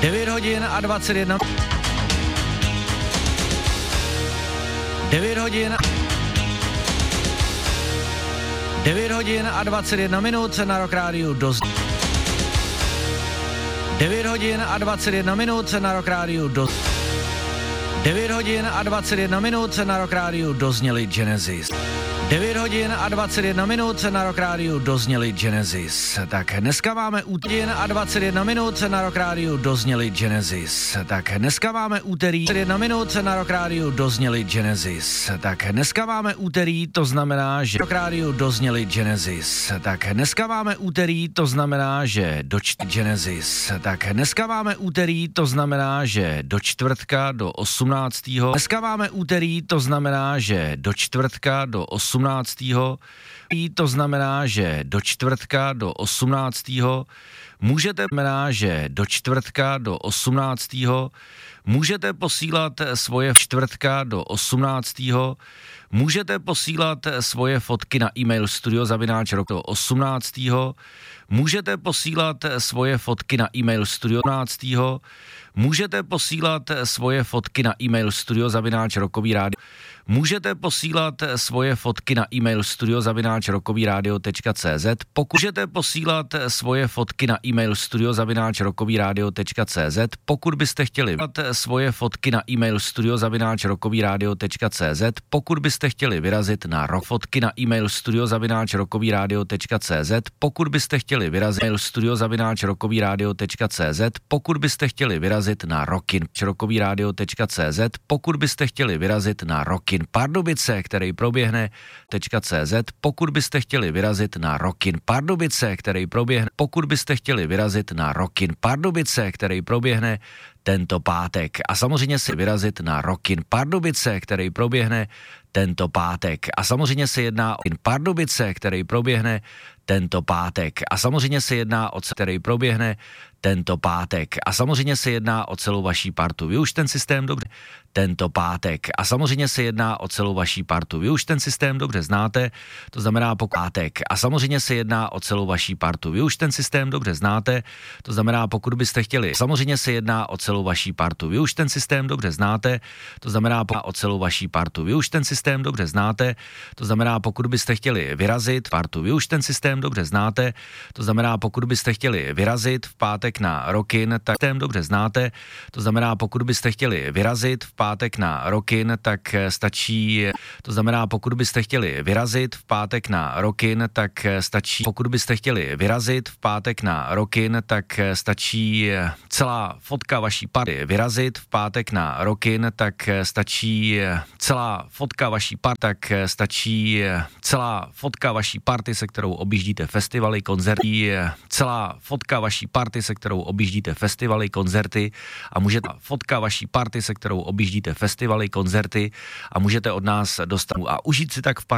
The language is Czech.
9 hodin a 21. 9 hodin. 9 hodin a 21 minut se na Rock Rádiu 9 hodin a 21 minut se na Rock Rádiu 9 hodin a 21 minut se na Rock Rádiu dozněli Genesis. 9 hodin a 21 minut se na Rock Rádiu dozněli Genesis. Tak dneska máme úterý a 21 minut se na Rock Rádiu dozněli Genesis. Tak dneska máme úterý 21 minut se na Rock Rádiu dozněli Genesis. Tak dneska máme úterý, to znamená, že Rock Rádiu dozněli Genesis. Tak dneska máme úterý, to znamená, že do Genesis. Tak dneska máme úterý, to znamená, že do čtvrtka do 18. Dneska máme úterý, to znamená, že do čtvrtka do 18. To znamená, že do čtvrtka do 18. Můžete znamená, že do čtvrtka do 18. Můžete posílat svoje čtvrtka do 18. Můžete posílat svoje fotky na e-mail studio@rock do 18. Můžete posílat svoje fotky na e-mail studio 18. Můžete posílat svoje fotky na e-mail studio@rockovýradio. Můžete posílat svoje fotky na e-mail studio@rockovýradio.cz. Můžete posílat svoje fotky na e-mail studio@rockovýradio.cz. Pokud byste chtěli svoje fotky na e-mail studio@rockovýradio.cz. Pokud byste chtěli vyrazit na fotky na e-mail studio@rockovýradio.cz. Pokud byste chtěli vyrazit e-mail studio@rockovýradio.cz. Pokud byste chtěli vyrazit na rockovýradio.cz. Pokud byste chtěli vyrazit na Rockin Pardubice, který proběhne .cz. Pokud byste chtěli vyrazit na Rockin Pardubice, který proběhne, pokud byste chtěli vyrazit na Rockin Pardubice, který proběhne tento pátek. A samozřejmě si vyrazit na Rockin Pardubice, který proběhne tento pátek. A samozřejmě se jedná o Pardubice, který proběhne tento pátek. A samozřejmě se jedná o který proběhne tento pátek. A samozřejmě se jedná o celou vaší partu. Vy už ten systém dobře tento pátek. A samozřejmě se jedná o celou vaší partu. Vy už ten systém dobře znáte, to znamená pátek. A samozřejmě se jedná o celou vaší partu. Vy už ten systém dobře znáte, to znamená pokud byste chtěli. Samozřejmě se jedná o celou vaší partu. Vy už ten systém dobře znáte, to znamená o celou vaší partu. Vy už ten systém dobře znáte, to znamená pokud byste chtěli vyrazit partu. Vy už ten systém dobře znáte, to znamená pokud byste chtěli vyrazit v pátek na Rockin, tak systém dobře znáte, to znamená pokud byste chtěli vyrazit v pátek na Rockin, tak stačí, to znamená pokud byste chtěli vyrazit v pátek na Rockin, tak stačí, pokud byste chtěli vyrazit v pátek na Rockin, tak stačí celá fotka vaší party. Vyrazit v pátek na Rockin, tak stačí celá fotka vaší party, tak stačí celá fotka vaší party, se kterou objíždíte festivaly, koncerty, celá fotka vaší party, se kterou objíždíte festivaly, koncerty a můžete fotka vaší party, se kterou objíždíte festivaly, koncerty a můžete od nás dostat a užít si tak v